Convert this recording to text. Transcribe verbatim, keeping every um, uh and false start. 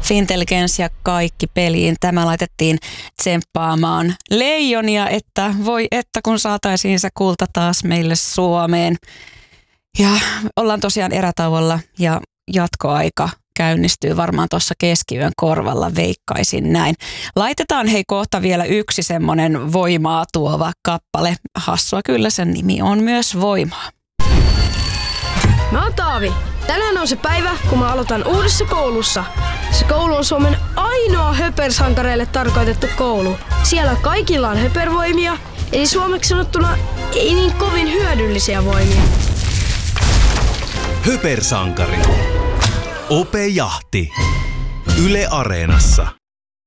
Fintelligence ja kaikki peliin. Tämä laitettiin tsemppaamaan Leijonia, että voi että kun saataisiin se kulta taas meille Suomeen. Ja ollaan tosiaan erätauolla ja jatkoaika käynnistyy varmaan tuossa keskiyön korvalla, veikkaisin näin. Laitetaan hei kohta vielä yksi semmonen voimaa tuova kappale. Hassua kyllä, sen nimi on myös Voimaa. Mä oon Taavi. Tänään on se päivä, kun mä aloitan uudessa koulussa. Se koulu on Suomen ainoa höpersankareille tarkoitettu koulu. Siellä kaikilla on höpervoimia, eli suomeksi sanottuna ei niin kovin hyödyllisiä voimia. Höpersankari. Ope Jahti. Yle Areenassa.